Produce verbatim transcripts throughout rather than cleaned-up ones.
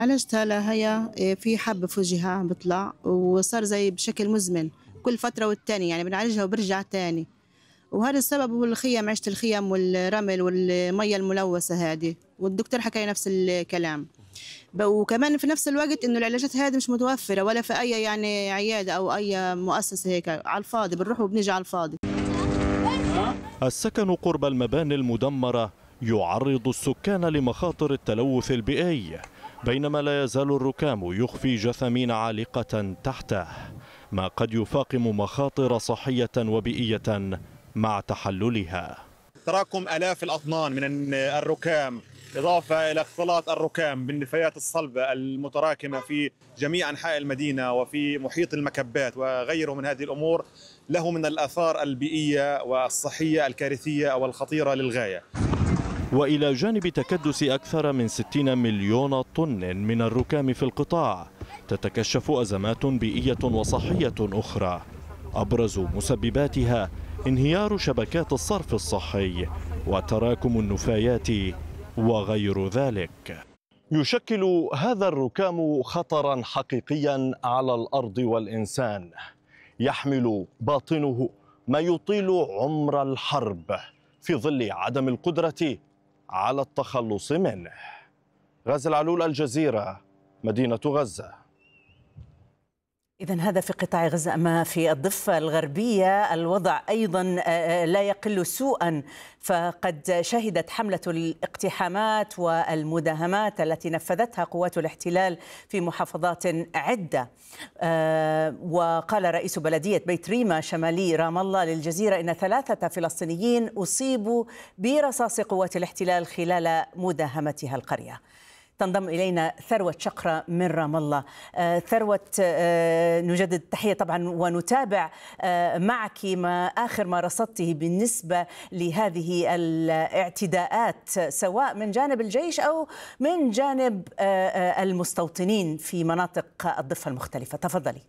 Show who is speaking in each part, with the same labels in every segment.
Speaker 1: عالجتها لهي في حب في وجهها عم بيطلع وصار زي بشكل مزمن كل فترة والتانية، يعني بنعالجها وبرجع تاني. وهذا السبب هو الخيم، عيشة الخيم والرمل والمية الملوثة هذه، والدكتور حكى نفس الكلام. وكمان في نفس الوقت انه العلاجات هذه مش متوفرة ولا في اي يعني عيادة او اي مؤسسة، هيك على الفاضي بنروح وبنيجي على الفاضي.
Speaker 2: السكن قرب المباني المدمرة يعرض السكان لمخاطر التلوث البيئي، بينما لا يزال الركام يخفي جثامين عالقة تحته، ما قد يفاقم مخاطر صحية وبيئية مع تحللها.
Speaker 3: تراكم آلاف الأطنان من الركام إضافة إلى اختلاط الركام بالنفايات الصلبة المتراكمة في جميع أنحاء المدينة وفي محيط المكبات وغيره من هذه الأمور له من الآثار البيئية والصحية الكارثية والخطيرة للغاية.
Speaker 2: وإلى جانب تكدس أكثر من ستين مليون طن من الركام في القطاع، تتكشف أزمات بيئية وصحية أخرى، أبرز مسبباتها انهيار شبكات الصرف الصحي وتراكم النفايات وغير ذلك. يشكل هذا الركام خطرا حقيقيا على الأرض والإنسان، يحمل باطنه ما يطيل عمر الحرب في ظل عدم القدرة على التخلص منه. غازي العلول، الجزيرة، مدينة غزة.
Speaker 4: إذن هذا في قطاع غزة. أما في الضفة الغربية الوضع أيضا لا يقل سوءا، فقد شهدت حملة الاقتحامات والمداهمات التي نفذتها قوات الاحتلال في محافظات عدة. وقال رئيس بلدية بيت ريمة شمالي رام الله للجزيرة إن ثلاثة فلسطينيين أصيبوا برصاص قوات الاحتلال خلال مداهمتها القرية. تنضم إلينا ثروة شقرة من رام الله. ثروة، نجدد التحية طبعا ونتابع معك ما آخر ما رصدته بالنسبة لهذه الاعتداءات سواء من جانب الجيش أو من جانب المستوطنين في مناطق الضفة المختلفة. تفضلي.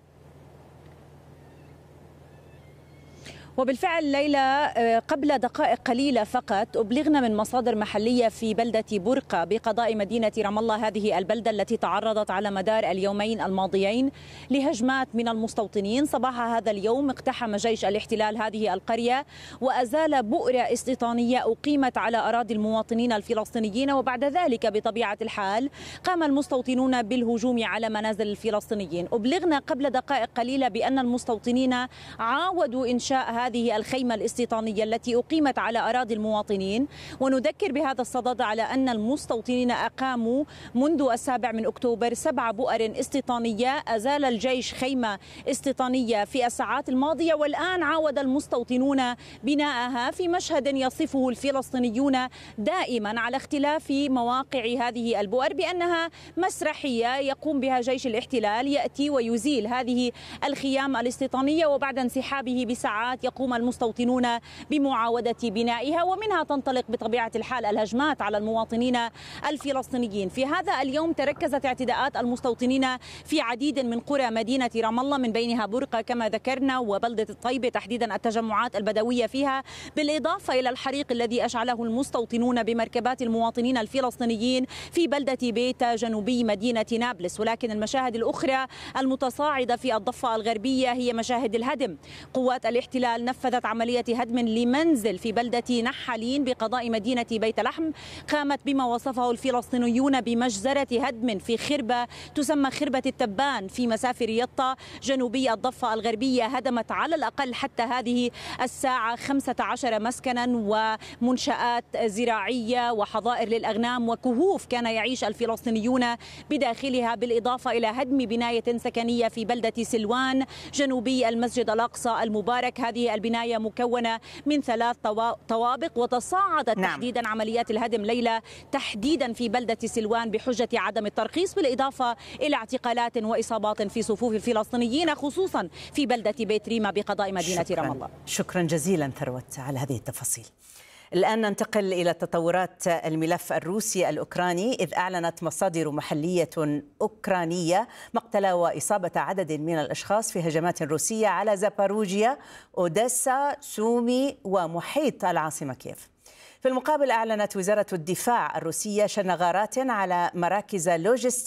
Speaker 5: وبالفعل ليلى، قبل دقائق قليلة فقط أبلغنا من مصادر محلية في بلدة برقة بقضاء مدينة رام الله، هذه البلدة التي تعرضت على مدار اليومين الماضيين لهجمات من المستوطنين. صباح هذا اليوم اقتحم جيش الاحتلال هذه القرية وأزال بؤرة استيطانية أقيمت على أراضي المواطنين الفلسطينيين، وبعد ذلك بطبيعة الحال قام المستوطنون بالهجوم على منازل الفلسطينيين. أبلغنا قبل دقائق قليلة بأن المستوطنين عاودوا إنشاء هذه الخيمة الاستيطانية التي أقيمت على أراضي المواطنين، ونذكر بهذا الصدد على أن المستوطنين أقاموا منذ السابع من أكتوبر سبع بؤر استيطانية. أزال الجيش خيمة استيطانية في الساعات الماضية، والآن عاود المستوطنون بناءها في مشهد يصفه الفلسطينيون دائما على اختلاف مواقع هذه البؤر بأنها مسرحية يقوم بها جيش الاحتلال، يأتي ويزيل هذه الخيام الاستيطانية وبعد انسحابه بساعات يقوم المستوطنون بمعاودة بنائها، ومنها تنطلق بطبيعة الحال الهجمات على المواطنين الفلسطينيين. في هذا اليوم تركزت اعتداءات المستوطنين في عديد من قرى مدينة رام الله، من بينها برقة كما ذكرنا وبلدة الطيبة، تحديدا التجمعات البدوية فيها، بالإضافة إلى الحريق الذي أشعله المستوطنون بمركبات المواطنين الفلسطينيين في بلدة بيتا جنوبي مدينة نابلس. ولكن المشاهد الأخرى المتصاعدة في الضفة الغربية هي مشاهد الهدم. قوات الاحتلال نفذت عملية هدم لمنزل في بلدة نحالين بقضاء مدينة بيت لحم، قامت بما وصفه الفلسطينيون بمجزرة هدم في خربة تسمى خربة التبان في مسافر يطا جنوبي الضفة الغربية. هدمت على الأقل حتى هذه الساعة خمسة عشر مسكنا ومنشآت زراعية وحظائر للأغنام وكهوف كان يعيش الفلسطينيون بداخلها، بالإضافة إلى هدم بناية سكنية في بلدة سلوان جنوبي المسجد الأقصى المبارك. هذه البناية مكونة من ثلاث طوابق، وتصاعدت نعم. تحديدا عمليات الهدم ليلى تحديدا في بلدة سلوان بحجة عدم الترخيص، بالإضافة إلى اعتقالات وإصابات في صفوف الفلسطينيين خصوصا في بلدة بيت ريمة بقضاء مدينة رام الله.
Speaker 4: شكرا جزيلا ثروت على هذه التفاصيل. الآن ننتقل إلى تطورات الملف الروسي الأوكراني، إذ أعلنت مصادر محلية أوكرانية مقتل وإصابة عدد من الأشخاص في هجمات روسية على زاباروجيا، أوديسا، سومي ومحيط العاصمة كييف. في المقابل أعلنت وزارة الدفاع الروسية شن غارات على مراكز لوجستية